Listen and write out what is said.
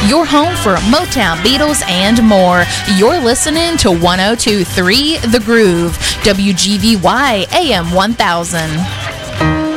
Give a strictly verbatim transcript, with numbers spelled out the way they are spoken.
your home for Motown, Beatles, and more. You're listening to one oh two point three The Groove, W G V Y A M one thousand.